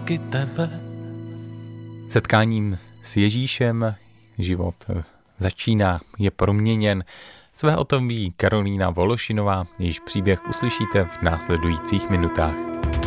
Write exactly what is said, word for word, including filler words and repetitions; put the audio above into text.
taky tebe. Setkáním s Ježíšem život začíná, je proměněn. Své o tom ví Karolína Vološinová, jejíž příběh uslyšíte v následujících minutách.